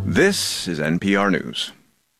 This is NPR News.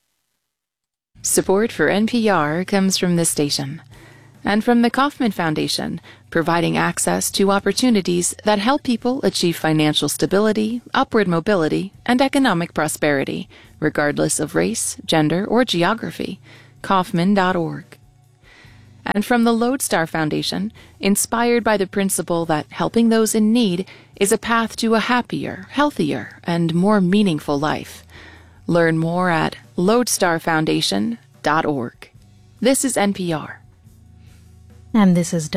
Support for NPR comes from this station and from the Kauffman Foundation, providing access to opportunities that help people achieve financial stability, upward mobility, and economic prosperity, regardless of race, gender, or geography. Kauffman.org. And from the Lodestar Foundation, inspired by the principle that helping those in need is a path to a happier, healthier, and more meaningful life. Learn more at lodestarfoundation.org. This is NPR. And this is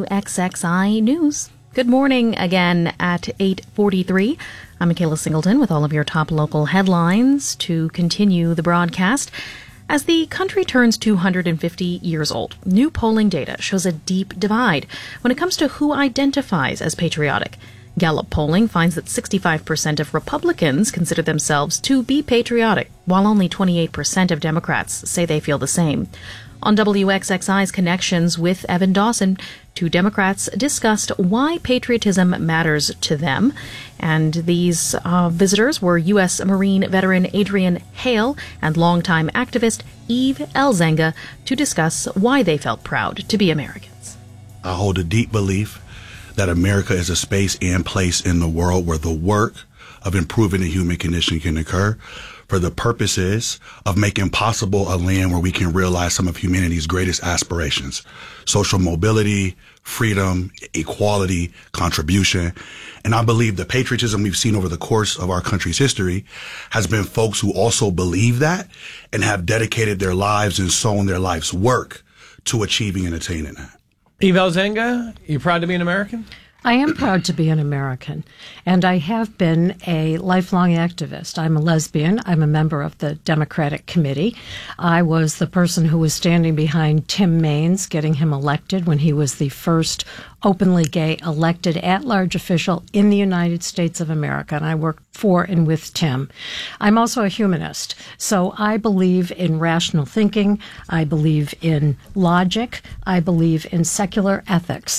WXXI News. Good morning again at 8:43. I'm Michaela Singleton with all of your top local headlines to continue the broadcast. As the country turns 250 years old, new polling data shows a deep divide when it comes to who identifies as patriotic. Gallup polling finds that 65% of Republicans consider themselves to be patriotic, while only 28% of Democrats say they feel the same. On WXXI's Connections with Evan Dawson, two Democrats discussed why patriotism matters to them. And these visitors were U.S. Marine veteran Adrian Hale and longtime activist Eve Elzenga to discuss why they felt proud to be Americans. I hold a deep belief that America is a space and place in the world where the work of improving the human condition can occur for the purposes of making possible a land where we can realize some of humanity's greatest aspirations: social mobility, freedom, equality, contribution. And I believe the patriotism we've seen over the course of our country's history has been folks who also believe that and have dedicated their lives and sown their life's work to achieving and attaining that. Eve Elzenga, you proud to be an American? I am proud to be an American, and I have been a lifelong activist. I'm a lesbian. I'm a member of the Democratic Committee. I was the person who was standing behind Tim Maines, getting him elected when he was the first openly gay elected at-large official in the United States of America, and I worked for and with Tim. I'm also a humanist, so I believe in rational thinking. I believe in logic. I believe in secular ethics.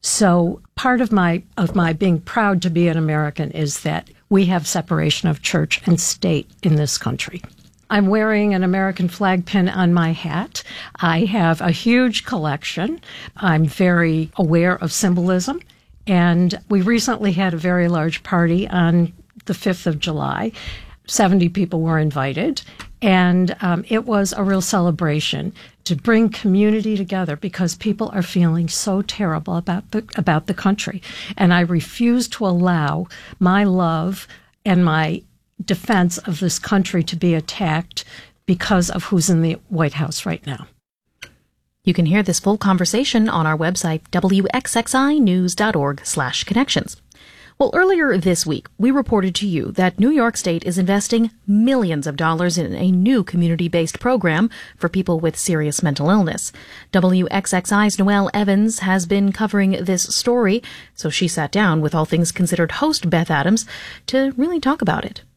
So part of my being proud to be an American is that we have separation of church and state in this country. I'm wearing an American flag pin on my hat. I have a huge collection. I'm very aware of symbolism. And we recently had a very large party on the 5th of July. 70 people were invited. And it was a real celebration to bring community together because people are feeling so terrible about the country. And I refuse to allow my love and my defense of this country to be attacked because of who's in the White House right now. You can hear this full conversation on our website, wxxinews.org/connections. Well, earlier this week, we reported to you that New York State is investing millions of dollars in a new community-based program for people with serious mental illness. WXXI's Noelle Evans has been covering this story, so she sat down with All Things Considered host Beth Adams to really talk about it.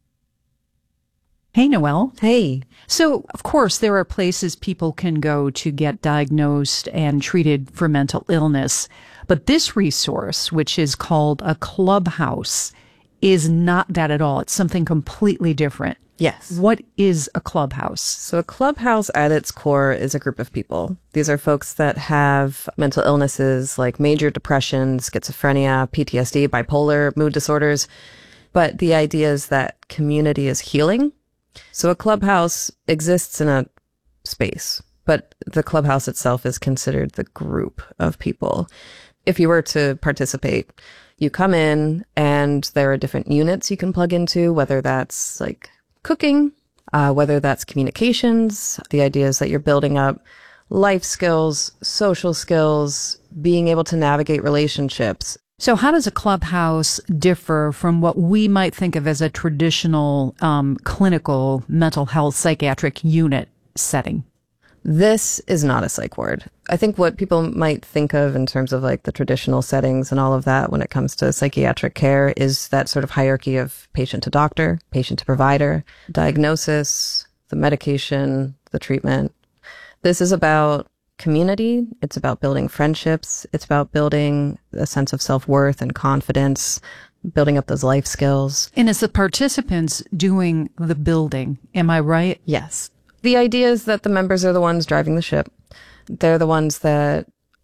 Hey, Noelle. Hey. So, of course, there are places people can go to get diagnosed and treated for mental illness. But this resource, which is called a clubhouse, is not that at all. It's something completely different. Yes. What is a clubhouse? So a clubhouse at its core is a group of people. These are folks that have mental illnesses like major depression, schizophrenia, PTSD, bipolar, mood disorders. But the idea is that community is healing. So a clubhouse exists in a space, but the clubhouse itself is considered the group of people. If you were to participate, you come in and there are different units you can plug into, whether that's like cooking, whether that's communications. The idea is that you're building up life skills, social skills, being able to navigate relationships. So how does a clubhouse differ from what we might think of as a traditional clinical mental health psychiatric unit setting? This is not a psych ward. I think what people might think of in terms of like the traditional settings and all of that when it comes to psychiatric care is that sort of hierarchy of patient to doctor, patient to provider, diagnosis, the medication, the treatment. This is about community. It's about building friendships. It's about building a sense of self-worth and confidence. building up those life skills. And it's the participants doing the building. Am I right? Yes. The idea is that the members are the ones driving the ship. They're the ones that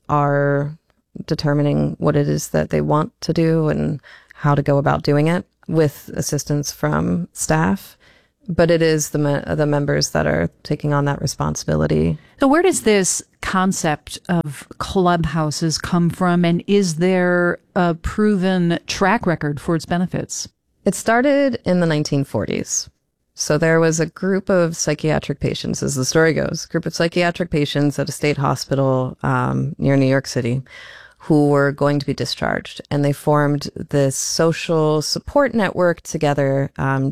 are determining what it is that they want to do and how to go about doing it with assistance from staff. But it is the members that are taking on that responsibility. So where does this concept of clubhouses come from? And is there a proven track record for its benefits? It started in the 1940s. So there was a group of psychiatric patients, as the story goes, a group of psychiatric patients at a state hospital near New York City who were going to be discharged. And they formed this social support network together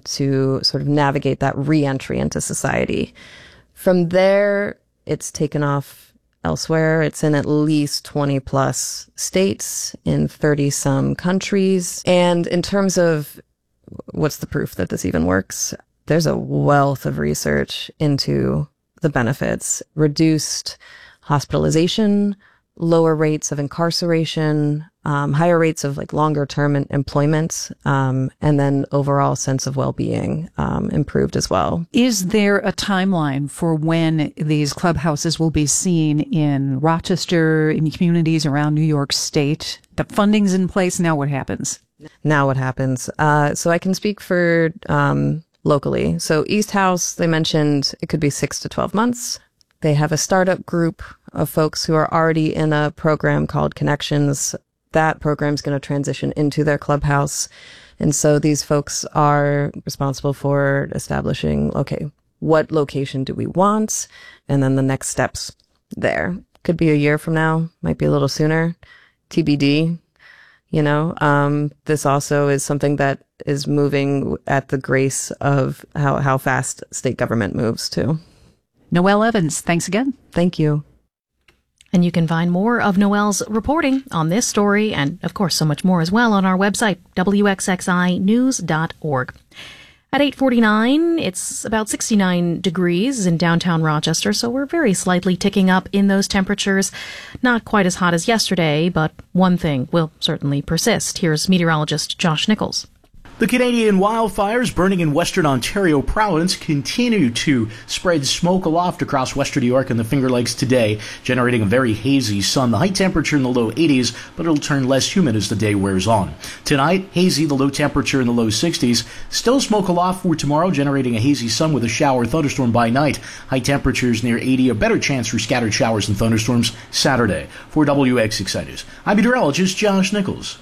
to sort of navigate that re-entry into society. From there, it's taken off elsewhere. It's in at least 20 plus states in 30 some countries. And in terms of what's the proof that this even works, there's a wealth of research into the benefits. Reduced hospitalization, lower rates of incarceration, higher rates of like longer term employment, and then overall sense of well-being improved as well. Is there a timeline for when these clubhouses will be seen in Rochester, in communities around New York State? The funding's in place. Now what happens? Now what happens? So I can speak for locally. So East House, they mentioned it could be 6 to 12 months. They have a startup group of folks who are already in a program called Connections. That program is going to transition into their clubhouse. And so these folks are responsible for establishing, okay, what location do we want? And then the next steps there. Could be a year from now, might be a little sooner. TBD. You know, this also is something that is moving at the grace of how fast state government moves too. Noelle Evans, thanks again. Thank you. And you can find more of Noelle's reporting on this story and, of course, so much more as well on our website, wxxinews.org. At 8:49, it's about 69 degrees in downtown Rochester, so we're very slightly ticking up in those temperatures. Not quite as hot as yesterday, but one thing will certainly persist. Here's meteorologist Josh Nichols. The Canadian wildfires burning in Western Ontario province continue to spread smoke aloft across Western New York and the Finger Lakes today, generating a very hazy sun. The high temperature in the low 80s, but it'll turn less humid as the day wears on. Tonight, hazy, the low temperature in the low 60s. Still smoke aloft for tomorrow, generating a hazy sun with a shower thunderstorm by night. High temperatures near 80, a better chance for scattered showers and thunderstorms Saturday. For WXXI News, I'm meteorologist Josh Nichols.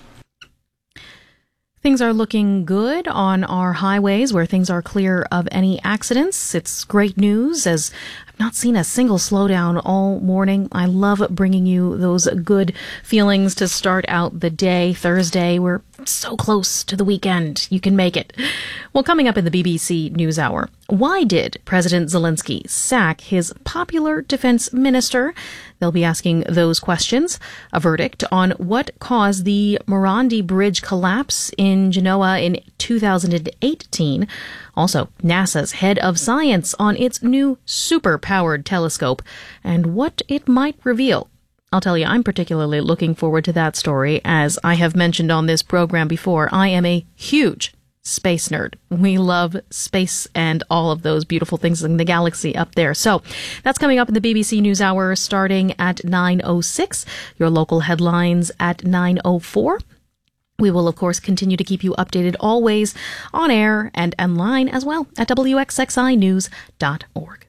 Things are looking good on our highways where things are clear of any accidents. It's great news as I've not seen a single slowdown all morning. I love bringing you those good feelings to start out the day. Thursday, we're so close to the weekend. You can make it. Well, coming up in the BBC NewsHour, why did President Zelensky sack his popular defense minister? They'll be asking those questions. A verdict on what caused the Morandi Bridge collapse in Genoa in 2018. Also, NASA's head of science on its new super-powered telescope and what it might reveal. I'll tell you, I'm particularly looking forward to that story. As I have mentioned on this program before, I am a huge space nerd. We love space and all of those beautiful things in the galaxy up there. So that's coming up in the BBC NewsHour starting at 9:06. Your local headlines at 9:04. We will, of course, continue to keep you updated always on air and online as well at WXXInews.org.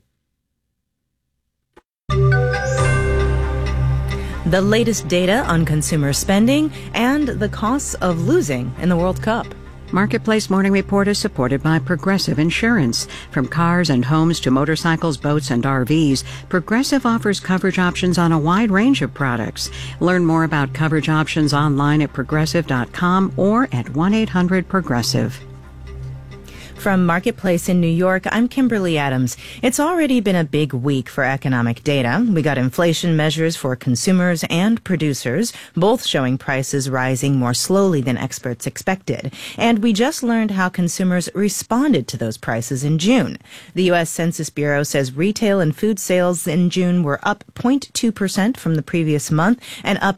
The latest data on consumer spending and the costs of losing in the World Cup. Marketplace Morning Report is supported by Progressive Insurance. From cars and homes to motorcycles, boats, and RVs, Progressive offers coverage options on a wide range of products. Learn more about coverage options online at progressive.com or at 1-800-PROGRESSIVE. From Marketplace in New York, I'm Kimberly Adams. It's already been a big week for economic data. We got inflation measures for consumers and producers, both showing prices rising more slowly than experts expected. And we just learned how consumers responded to those prices in June. The U.S. Census Bureau says retail and food sales in June were up 0.2% from the previous month and up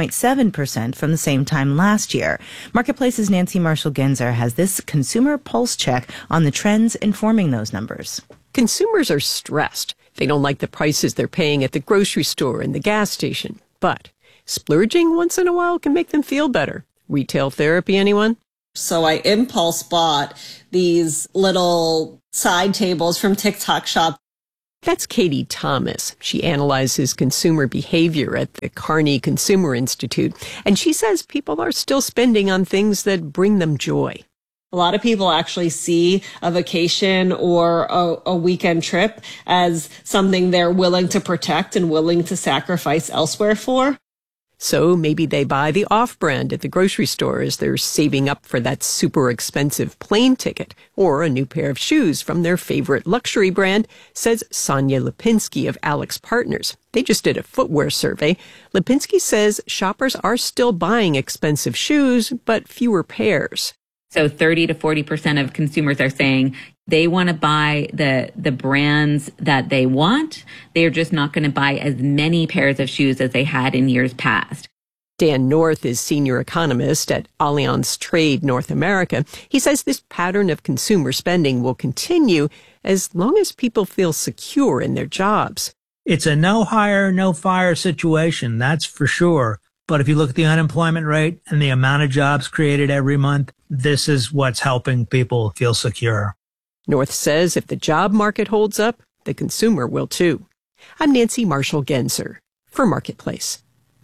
6.7% from the same time last year. Marketplace's Nancy Marshall-Genzer has this consumer pulse check on the trends informing those numbers. Consumers are stressed. They don't like the prices they're paying at the grocery store and the gas station. But splurging once in a while can make them feel better. Retail therapy, anyone? So I impulse bought these little side tables from TikTok Shop. That's Katie Thomas. She analyzes consumer behavior at the Carney Consumer Institute, and she says people are still spending on things that bring them joy. A lot of people actually see a vacation or a weekend trip as something they're willing to protect and willing to sacrifice elsewhere for. So maybe they buy the off-brand at the grocery store as they're saving up for that super expensive plane ticket, or a new pair of shoes from their favorite luxury brand, says Sonia Lipinski of Alex Partners. They just did a footwear survey. Lipinski says shoppers are still buying expensive shoes, but fewer pairs. So 30 to 40% of consumers are saying they want to buy the brands that they want. They're just not going to buy as many pairs of shoes as they had in years past. Dan North is senior economist at Allianz Trade North America. He says this pattern of consumer spending will continue as long as people feel secure in their jobs. It's a no hire, no fire situation, that's for sure. But if you look at the unemployment rate and the amount of jobs created every month, this is what's helping people feel secure. North says if the job market holds up, the consumer will too. I'm Nancy Marshall-Genzer for Marketplace.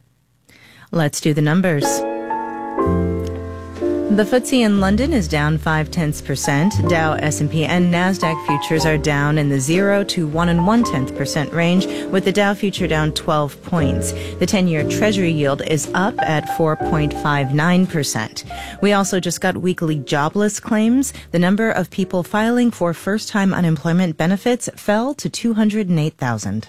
Let's do the numbers. The FTSE in London is down 0.5%. Dow, S&P, and NASDAQ futures are down in the 0 to 1.1% range, with the Dow future down 12 points. The 10-year Treasury yield is up at 4.59%. We also just got weekly jobless claims. The number of people filing for first-time unemployment benefits fell to 208,000.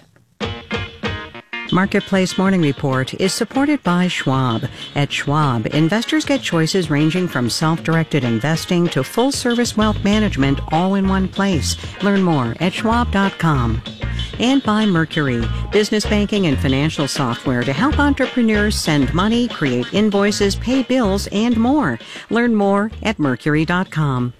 Marketplace Morning Report is supported by Schwab. At Schwab, investors get choices ranging from self-directed investing to full-service wealth management all in one place. Learn more at schwab.com. And by Mercury, business banking and financial software to help entrepreneurs send money, create invoices, pay bills, and more. Learn more at mercury.com.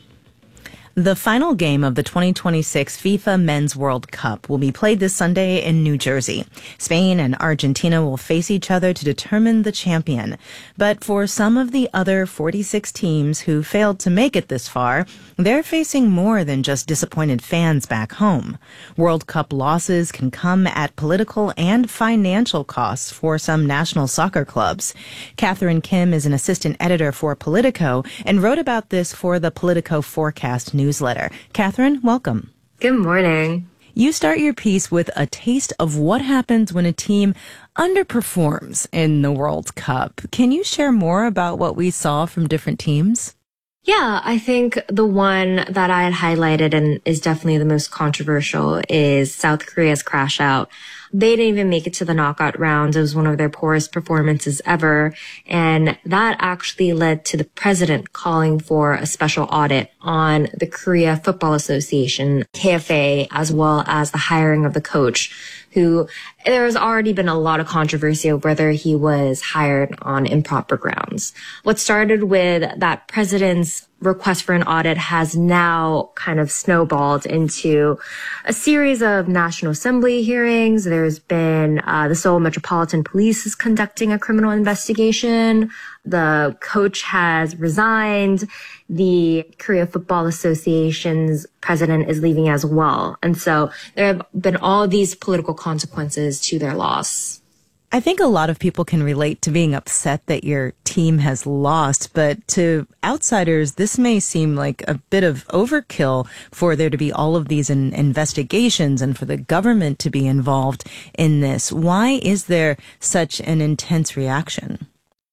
The final game of the 2026 FIFA Men's World Cup will be played this Sunday in New Jersey. Spain and Argentina will face each other to determine the champion. But for some of the other 46 teams who failed to make it this far, they're facing more than just disappointed fans back home. World Cup losses can come at political and financial costs for some national soccer clubs. Catherine Kim is an assistant editor for Politico and wrote about this for the Politico Forecast newsletter. Catherine, welcome. Good morning. You start your piece with a taste of what happens when a team underperforms in the World Cup. Can you share more about what we saw from different teams? Yeah, I think the one that I had highlighted and is definitely the most controversial is South Korea's crash out. They didn't even make it to the knockout rounds. It was one of their poorest performances ever. And that actually led to the president calling for a special audit on the Korea Football Association, KFA, as well as the hiring of the coach, who there has already been a lot of controversy over whether he was hired on improper grounds. What started with that president's request for an audit has now kind of snowballed into a series of National Assembly hearings. There's been the Seoul Metropolitan Police is conducting a criminal investigation. The coach has resigned. The Korea Football Association's president is leaving as well. And so there have been all these political consequences to their loss. I think a lot of people can relate to being upset that your team has lost, but to outsiders, this may seem like a bit of overkill for there to be all of these investigations and for the government to be involved in this. Why is there such an intense reaction?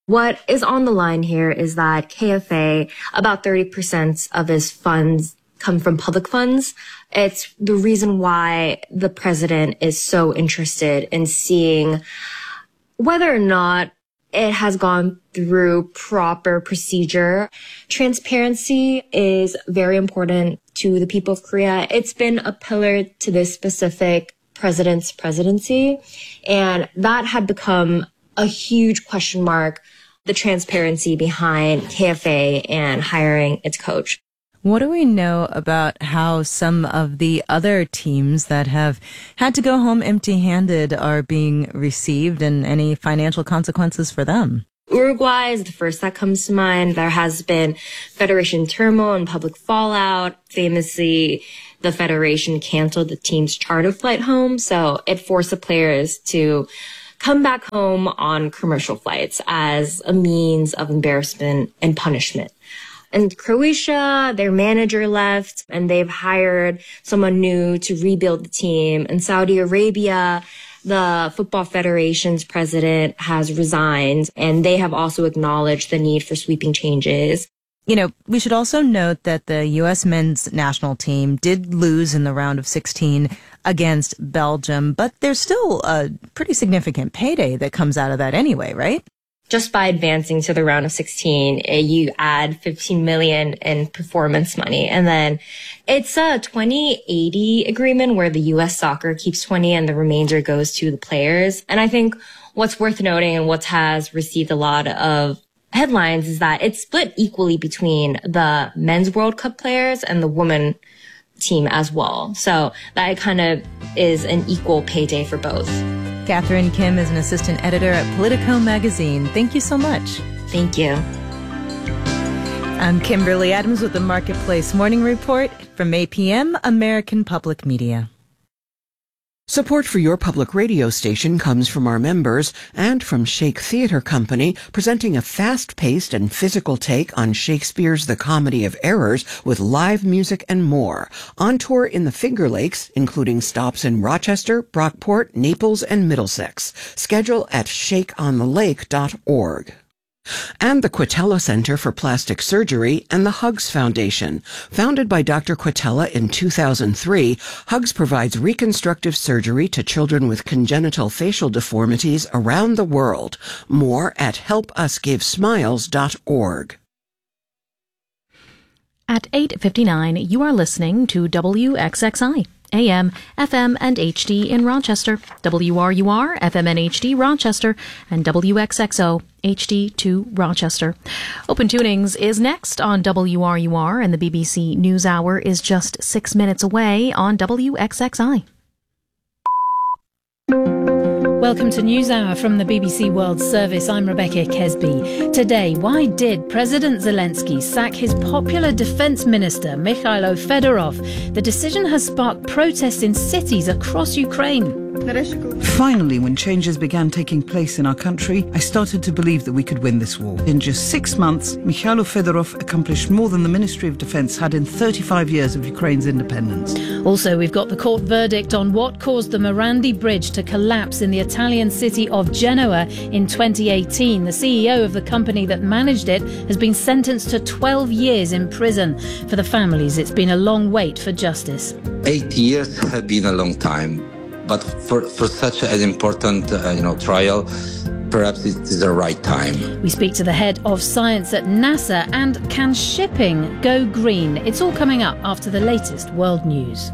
What is on the line here is that KFA, about 30% of his funds come from public funds. It's the reason why the president is so interested in seeing whether or not it has gone through proper procedure. Transparency is very important to the people of Korea. It's been a pillar to this specific president's presidency, and that had become a huge question mark, the transparency behind KFA and hiring its coach. What do we know about how some of the other teams that have had to go home empty-handed are being received, and any financial consequences for them? Uruguay is the first that comes to mind. There has been federation turmoil and public fallout. Famously, the federation canceled the team's charter flight home, so it forced the players to come back home on commercial flights as a means of embarrassment and punishment. And Croatia, their manager left, and they've hired someone new to rebuild the team. In Saudi Arabia, the Football Federation's president has resigned, and they have also acknowledged the need for sweeping changes. You know, we should also note that the U.S. men's national team did lose in the round of 16 against Belgium, but there's still a pretty significant payday that comes out of that anyway, right? Just by advancing to the round of 16, you add $15 million in performance money. And then it's a 20-80 agreement where the U.S. soccer keeps 20 and the remainder goes to the players. And I think what's worth noting and what has received a lot of headlines is that it's split equally between the men's World Cup players and the women team as well. So that kind of is an equal payday for both. Catherine Kim is an assistant editor at Politico magazine. Thank you so much. Thank you. I'm Kimberly Adams with the Marketplace Morning Report from APM, American Public Media. Support for your public radio station comes from our members and from Shake Theatre Company, presenting a fast-paced and physical take on Shakespeare's The Comedy of Errors with live music and more. On tour in the Finger Lakes, including stops in Rochester, Brockport, Naples, and Middlesex. Schedule at shakeonthelake.org. And the Quatella Center for Plastic Surgery and the Hugs Foundation. Founded by Dr. Quatella in 2003, Hugs provides reconstructive surgery to children with congenital facial deformities around the world. More at helpusgivesmiles.org. At 8:59, you are listening to WXXI. AM, FM, and HD in Rochester, WRUR, FM and HD Rochester, and WXXO, HD2 Rochester. Open Tunings is next on WRUR, and the BBC News Hour is just 6 minutes away on WXXI. Welcome to NewsHour from the BBC World Service. I'm Rebecca Kesby. Today, why did President Zelensky sack his popular defense minister, Mikhailo Fedorov? The decision has sparked protests in cities across Ukraine. Finally, when changes began taking place in our country, I started to believe that we could win this war. In just 6 months, Mikhailo Fedorov accomplished more than the Ministry of Defense had in 35 years of Ukraine's independence. Also, we've got the court verdict on what caused the Morandi Bridge to collapse in the Italian city of Genoa in 2018. The CEO of the company that managed it has been sentenced to 12 years in prison. For the families, it's been a long wait for justice. 8 years have been a long time. But for such an important trial, perhaps it is the right time. We speak to the head of science at NASA, and can shipping go green? It's all coming up after the latest world news.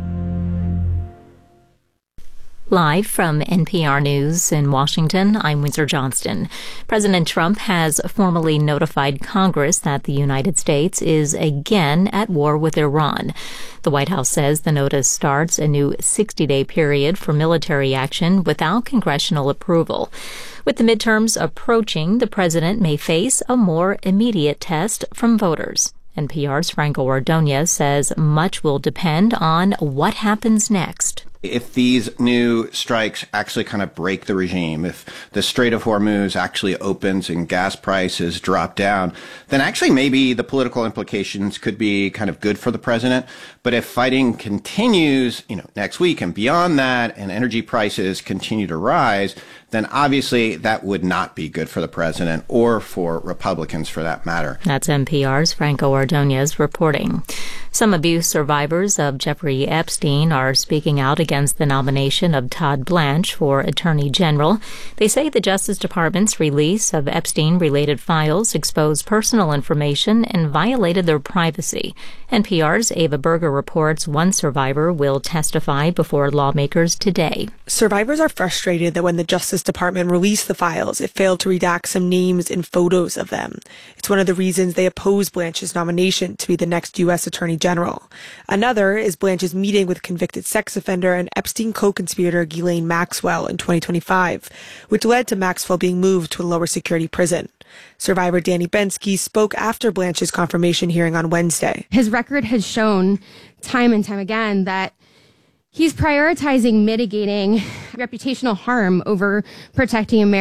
Live from NPR News in Washington, I'm Windsor Johnston. President Trump has formally notified Congress that the United States is again at war with Iran. The White House says the notice starts a new 60-day period for military action without congressional approval. With the midterms approaching, the president may face a more immediate test from voters. NPR's Franco Ordonez says much will depend on what happens next. If these new strikes actually kind of break the regime, if the Strait of Hormuz actually opens and gas prices drop down, then actually maybe the political implications could be kind of good for the president. But if fighting continues, next week and beyond that, and energy prices continue to rise, then obviously that would not be good for the president or for Republicans for that matter. That's NPR's Franco Ordonez reporting. Some abuse survivors of Jeffrey Epstein are speaking out against the nomination of Todd Blanche for Attorney General. They say the Justice Department's release of Epstein-related files exposed personal information and violated their privacy. NPR's Ava Berger reports one survivor will testify before lawmakers today. Survivors are frustrated that when the Justice Department released the files, it failed to redact some names and photos of them. It's one of the reasons they oppose Blanche's nomination to be the next U.S. Attorney General. Another is Blanche's meeting with convicted sex offender and Epstein co-conspirator Ghislaine Maxwell in 2025, which led to Maxwell being moved to a lower security prison. Survivor Danny Bensky spoke after Blanche's confirmation hearing on Wednesday. His record has shown time and time again that he's prioritizing mitigating reputational harm over protecting America.